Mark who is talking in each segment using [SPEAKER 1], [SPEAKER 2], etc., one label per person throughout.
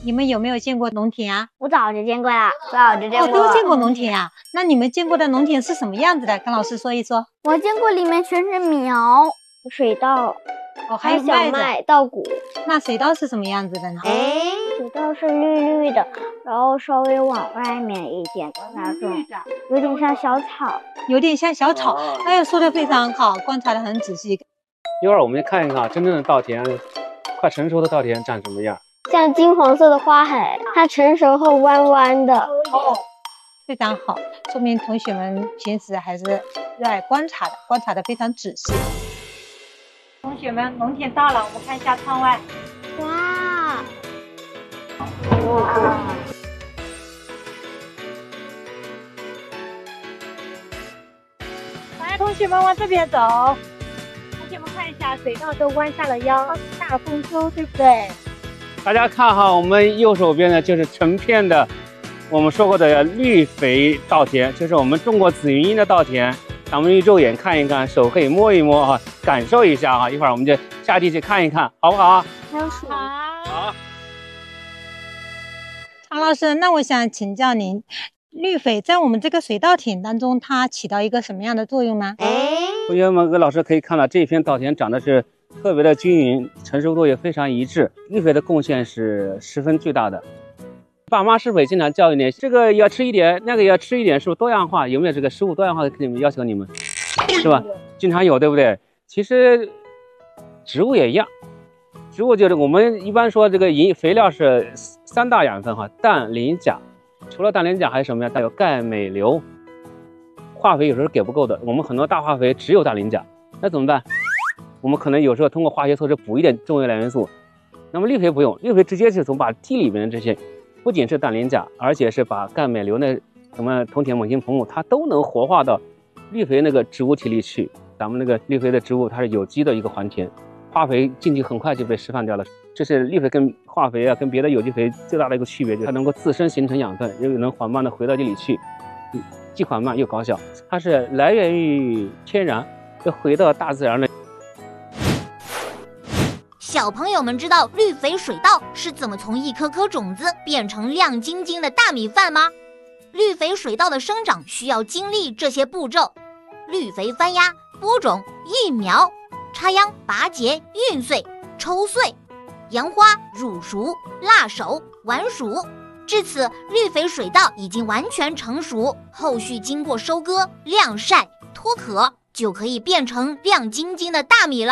[SPEAKER 1] 你们有没有见过农田啊？
[SPEAKER 2] 我早就见过了，早就见过。
[SPEAKER 1] 都见过农田啊？那你们见过的农田是什么样子的？跟老师说一说。
[SPEAKER 2] 我见过里面全是苗、水稻，
[SPEAKER 1] 还有
[SPEAKER 2] 小麦、稻谷。
[SPEAKER 1] 那水稻是什么样子的呢？
[SPEAKER 2] 水稻是绿绿的，然后稍微往外面一点的那种，有点像小草。
[SPEAKER 1] 有点像小草。哎呀，说的非常好，观察的很仔细。
[SPEAKER 3] 一会儿我们看一看真正的稻田，快成熟的稻田长什么样。
[SPEAKER 2] 像金黄色的花海，它成熟后弯弯的。
[SPEAKER 1] 非常好，说明同学们平时还是热爱观察的，观察的非常仔细。同学们，农田到了，我们看一下窗外。
[SPEAKER 2] 哇！
[SPEAKER 1] 来，同学们往这边走。同学们看一下，水稻都弯下了腰，大丰收，对不对？
[SPEAKER 3] 大家看哈，我们右手边呢就是成片的我们说过的绿肥稻田，就是我们种过紫云英的稻田。咱们一肉眼看一看，手可以摸一摸啊，感受一下啊。一会儿我们就下地去看一看，好不好？好。
[SPEAKER 1] 常老师，那我想请教您，绿肥在我们这个水稻田当中，它起到一个什么样的作用呢？
[SPEAKER 3] 同学们和老师可以看到，这片稻田长得是特别的均匀，成熟度也非常一致，绿肥的贡献是十分巨大的。爸妈是不是也经常教育你，这个也要吃一点，那个也要吃一点，是不是多样化？有没有这个食物多样化给你们要求你们，是吧？经常有，对不对？其实植物也一样，植物就是我们一般说这个肥料是3大养分哈，氮、磷、钾。除了氮、磷、钾还有什么呀？还有钙、镁、硫。化肥有时候给不够的，我们很多大化肥只有氮、磷、钾，那怎么办？我们可能有时候通过化学措施补一点重要的元素。那么绿肥不用，绿肥直接是从把地里面的这些，不仅是氮、磷、钾，而且是把钙、镁、硫那什么铜、铁、锰、锌、硼、钼，它都能活化到绿肥那个植物体里去。咱们那个绿肥的植物它是有机的一个还田，化肥进去很快就被释放掉了。这是绿肥跟化肥啊跟别的有机肥最大的一个区别，就是它能够自身形成养分，又能缓慢的回到地里去，既缓慢又高效。它是来源于天然，又回到大自然的。
[SPEAKER 4] 小朋友们知道绿肥水稻是怎么从一颗颗种子变成亮晶晶的大米饭吗？绿肥水稻的生长需要经历这些步骤：绿肥翻芽、播种、育苗、插秧、拔节、运穗、抽穗、扬花、乳熟、辣熟、晚熟。至此，绿肥水稻已经完全成熟，后续经过收割、晾晒、脱壳，就可以变成亮晶晶的大米了。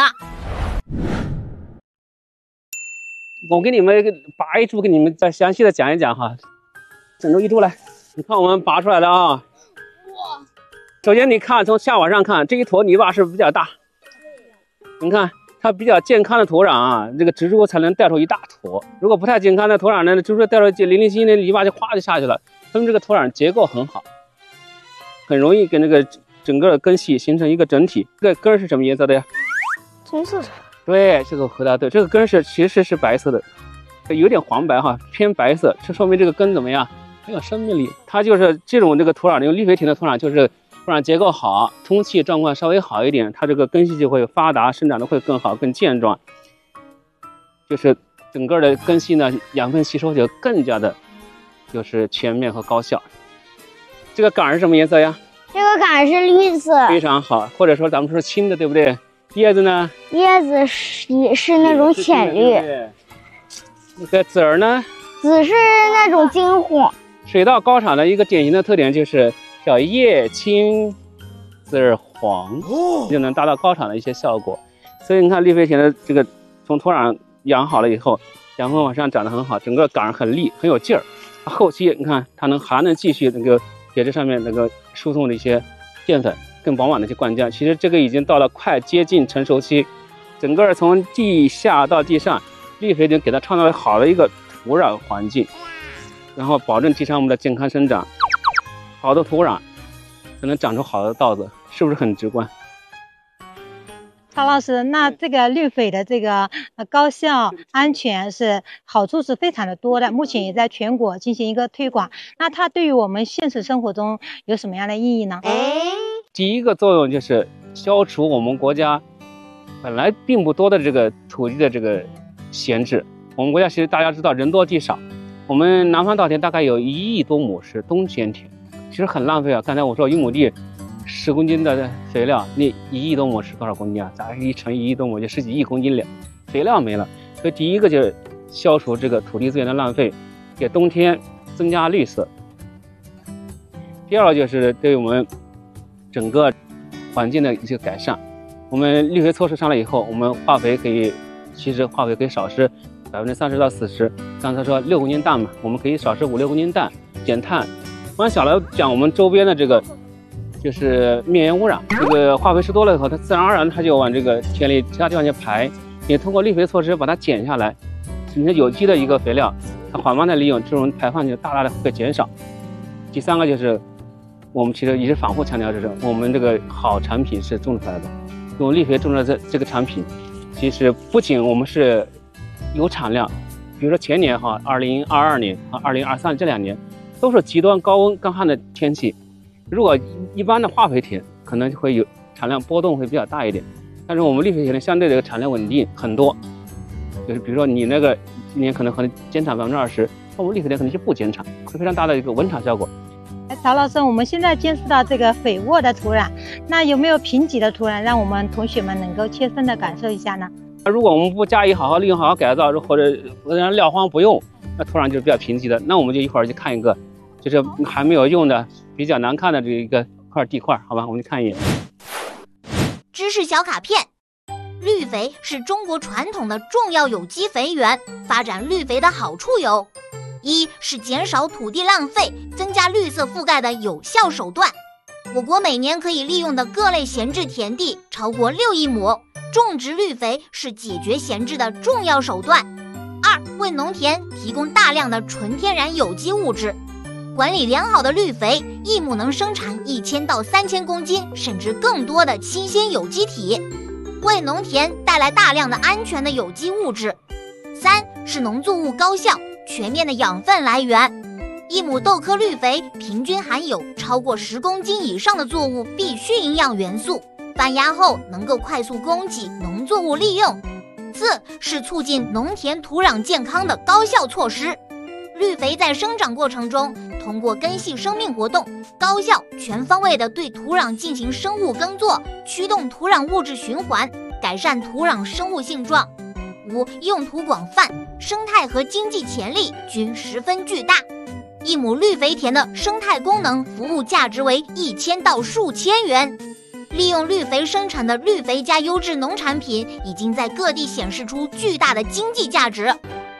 [SPEAKER 3] 我给你们拔一株，给你们再详细的讲一讲哈。整出一株来，你看我们拔出来的啊。哇！首先你看，从下往上看，这一坨泥巴是不是比较大？你看它比较健康的土壤啊，这个植株才能带出一大坨。如果不太健康的土壤呢，植株带出零零星星的泥巴就哗就下去了。说明这个土壤结构很好，很容易跟这个整个根系形成一个整体。这个根是什么颜色的呀？
[SPEAKER 2] 棕色的。
[SPEAKER 3] 对，这个回答对，这个根其实是白色的，有点黄白哈，偏白色，这说明这个根怎么样，很有生命力。它就是这种土壤，用绿肥田的土壤，就是土壤结构好，通气状况稍微好一点，它这个根系就会发达，生长的会更好，更健壮。就是整个的根系呢，养分吸收就更加的，就是全面和高效。这个杆是什么颜色呀？
[SPEAKER 2] 这个杆是绿色，
[SPEAKER 3] 非常好，或者说咱们说青的，对不对？叶子呢？
[SPEAKER 2] 叶子也是那种浅绿。
[SPEAKER 3] 那个籽儿呢？
[SPEAKER 2] 籽是那种金黄。
[SPEAKER 3] 水稻高产的一个典型的特点就是叫叶青籽儿黄，就能达到高产的一些效果。所以你看绿肥田的这个从土壤养好了以后，养分往上长得很好，整个杆很立，很有劲儿。后期你看它还能继续那个铁质上面那个输送的一些淀粉。更饱满的一些灌浆，其实这个已经到了快接近成熟期，整个从地下到地上，绿肥田给它创造了好的一个土壤环境，然后保证地上我们的健康生长。好的土壤才能长出好的稻子，是不是很直观？
[SPEAKER 1] 曹老师，那这个绿肥的这个高效、安全是好处是非常的多的，目前也在全国进行一个推广。那它对于我们现实生活中有什么样的意义呢？
[SPEAKER 3] 第一个作用就是消除我们国家本来并不多的这个土地的这个闲置。我们国家其实大家知道人多地少， 我们南方稻田大概有1亿多亩是冬间田，其实很浪费啊。刚才我说1亩地10公斤的肥料，那1亿多亩是多少公斤啊？咱一乘1亿多亩就10几亿公斤肥料没了。所以第一个就是消除这个土地资源的浪费，给冬天增加绿色。第二个就是对我们整个环境的一些改善。我们绿肥措施上来以后，我们化肥其实化肥可以少施30%到40%。刚才说6公斤氮嘛，我们可以少施5、6公斤氮，减碳。往小了讲，我们周边的这个就是面源污染，这个化肥施多了以后，它自然而然它就往这个田里其他地方去排。你通过绿肥措施把它减下来，你的有机的一个肥料，它缓慢的利用，这种排放就大大的会减少。第三个就是我们其实一直反复强调，就是我们这个好产品是种出来的。用绿肥种出来的这个产品，其实不仅我们是有产量，比如说前年2022年和2023这2年都是极端高温干旱的天气。如果一般的化肥田可能会有产量波动会比较大一点，但是我们绿肥田呢相对的产量稳定很多。就是比如说你那个今年可能减产20%，我们绿肥田可能就不减产，会非常大的一个稳产效果。
[SPEAKER 1] 曹老师，我们现在见识到这个肥沃的土壤，那有没有贫瘠的土壤，让我们同学们能够切身的感受一下呢？
[SPEAKER 3] 如果我们不加以好好利用、好好改造，或者让撂荒不用，那土壤就是比较贫瘠的。那我们就一会儿去看一个，就是还没有用的、比较难看的这一个地块，好吧？我们去看一眼。
[SPEAKER 4] 知识小卡片：绿肥是中国传统的重要有机肥源，发展绿肥的好处有：1是减少土地浪费、增加绿色覆盖的有效手段。我国每年可以利用的各类闲置田地超过6亿亩，种植绿肥是解决闲置的重要手段。2为农田提供大量的纯天然有机物质。管理良好的绿肥，一亩能生产1000到3000公斤甚至更多的新鲜有机体，为农田带来大量的安全的有机物质。3是农作物高效全面的养分来源，一亩豆科绿肥平均含有超过10公斤以上的作物必需营养元素，翻芽后能够快速供给农作物利用。4是促进农田土壤健康的高效措施。绿肥在生长过程中，通过根系生命活动，高效全方位地对土壤进行生物耕作，驱动土壤物质循环，改善土壤生物性状。5用途广泛，生态和经济潜力均十分巨大。一亩绿肥田的生态功能服务价值为1000到数千元。利用绿肥生产的绿肥加优质农产品已经在各地显示出巨大的经济价值。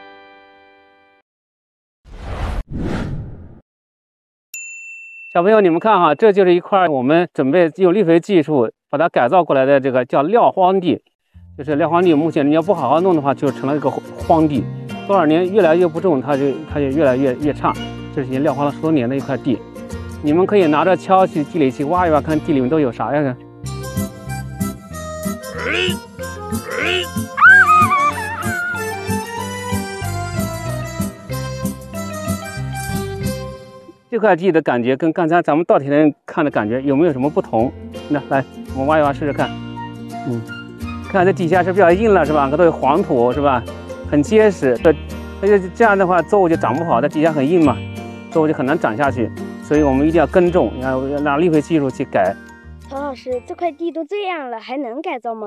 [SPEAKER 3] 小朋友，你们看哈，这就是一块我们准备用绿肥技术把它改造过来的这个叫撂荒地。就是撂荒地，目前你要不好好弄的话，就成了一个荒地。多少年越来越不种，它就越来越差。这是已经撂荒了10多年的一块地。你们可以拿着锹去地里去挖一挖，看地里面都有啥呀？这块地的感觉跟刚才咱们稻田看的感觉有没有什么不同？那来，我们挖一挖试试看。看这底下是比较硬了，是吧？它都有黄土，是吧？很结实。这样的话，作物就长不好，在底下很硬嘛，作物就很难长下去。所以我们一定要耕种，要拿绿肥技术去改。
[SPEAKER 5] 曹老师，这块地都这样了，还能改造吗？